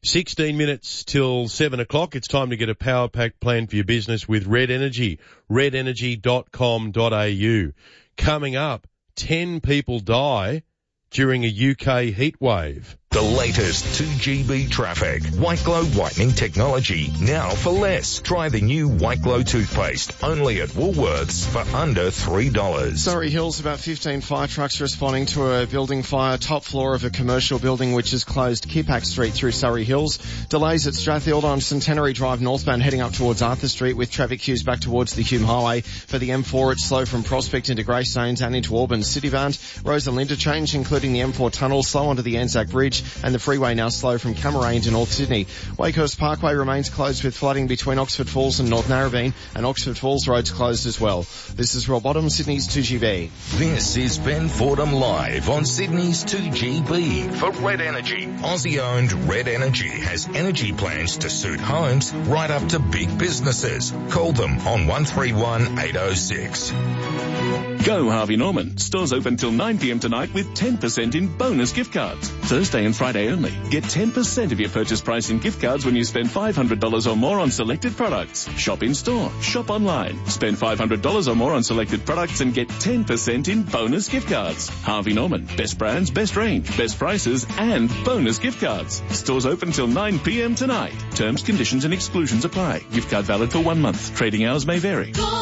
16 minutes till 7 o'clock. It's time to get a power pack plan for your business with Red Energy. redenergy.com.au. Coming up, 10 people die during a UK heat wave. The latest 2GB traffic. White Glow whitening technology. Now for less. Try the new White Glow toothpaste. Only at Woolworths for under $3. Surrey Hills, about 15 fire trucks responding to a building fire. Top floor of a commercial building which is closed. Kipak Street through Surrey Hills. Delays at Strathfield on Centenary Drive northbound heading up towards Arthur Street with traffic queues back towards the Hume Highway. For the M4, it's slow from Prospect into Greystanes and into Auburn Citybound. Rosalind interchange, including the M4 tunnel, slow onto the Anzac Bridge, and the freeway now slow from Cameron to North Sydney. Wakehurst Parkway remains closed with flooding between Oxford Falls and North Narrabeen, and Oxford Falls Road's closed as well. This is Rob Bottom, Sydney's 2GB. This is Ben Fordham live on Sydney's 2GB for Red Energy. Aussie-owned Red Energy has energy plans to suit homes right up to big businesses. Call them on 131 806. Go Harvey Norman. Stores open till 9 p.m. tonight with 10% in bonus gift cards. Thursday and Friday only. Get 10% of your purchase price in gift cards when you spend $500 or more on selected products. Shop in store. Shop online. Spend $500 or more on selected products and get 10% in bonus gift cards. Harvey Norman. Best brands, best range, best prices, and bonus gift cards. Stores open till 9 p.m. tonight. Terms, conditions and exclusions apply. Gift card valid for 1 month. Trading hours may vary.